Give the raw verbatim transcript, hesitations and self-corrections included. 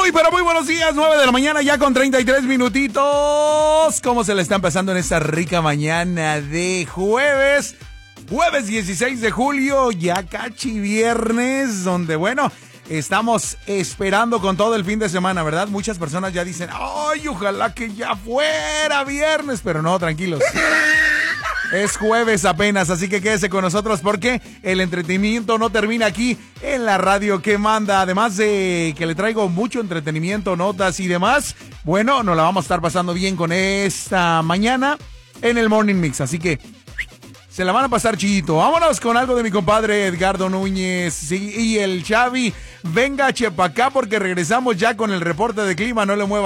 Muy, pero muy buenos días, nueve de la mañana ya con treinta y tres minutitos. ¿Cómo se le está empezando en esta rica mañana de jueves? Jueves dieciséis de julio, ya cachi viernes, donde bueno, estamos esperando con todo el fin de semana, ¿verdad? Muchas personas ya dicen, ay, ojalá que ya fuera viernes, pero no, tranquilos. Es jueves apenas, así que quédese con nosotros porque el entretenimiento no termina aquí en la radio que manda. Además de que le traigo mucho entretenimiento, notas y demás, bueno, nos la vamos a estar pasando bien con esta mañana en el Morning Mix. Así que se la van a pasar chidito. Vámonos con algo de mi compadre Edgardo Núñez sí, y el Xavi. Venga, chepa acá porque regresamos ya con el reporte de clima. No le mueva.